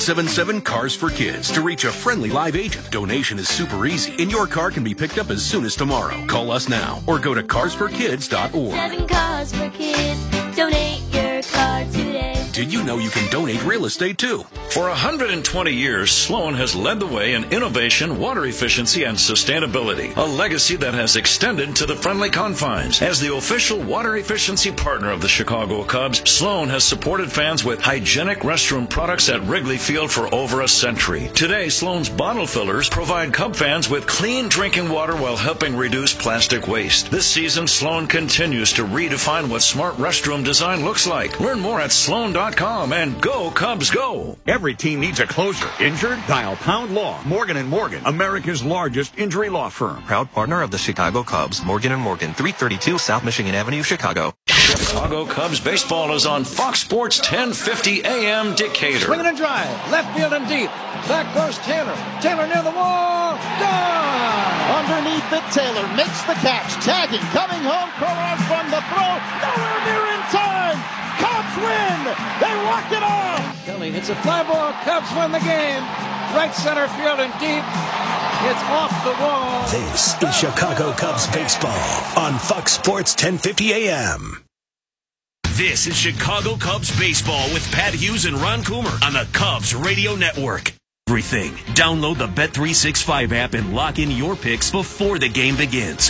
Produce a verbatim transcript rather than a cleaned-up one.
seven seven, CARS for Kids to reach a friendly live agent. Donation is super easy, and your car can be picked up as soon as tomorrow. Call us now or go to cars for kids dot org. Seven Cars for Kids. Donate your car today. Did you know you can donate real estate too? For one hundred twenty years, Sloan has led the way in innovation, water efficiency, and sustainability, a legacy that has extended to the friendly confines. As the official water efficiency partner of the Chicago Cubs, Sloan has supported fans with hygienic restroom products at Wrigley Field for over a century. Today, Sloan's bottle fillers provide Cub fans with clean drinking water while helping reduce plastic waste. This season, Sloan continues to redefine what smart restroom design looks like. Learn more at sloan dot com and go Cubs go. Every team needs a closer. Injured? Dial Pound Law. Morgan and Morgan, America's largest injury law firm. Proud partner of the Chicago Cubs, Morgan and Morgan, three thirty-two South Michigan Avenue, Chicago. Chicago Cubs baseball is on Fox Sports ten fifty A M Decatur. Swinging and drive, left field and deep. Back goes Taylor. Taylor near the wall. Gone! Underneath it, Taylor makes the catch. Tagging, coming home. Kolarov from the throw. Nowhere near in time. Cubs win. They walk it off. Kelly hits a fly ball. Cubs win the game. Right center field and deep. It's off the wall. This is Chicago Cubs baseball on Fox Sports ten fifty A M. This is Chicago Cubs baseball with Pat Hughes and Ron Coomer on the Cubs Radio Network. Everything. Download the Bet three sixty-five app and lock in your picks before the game begins.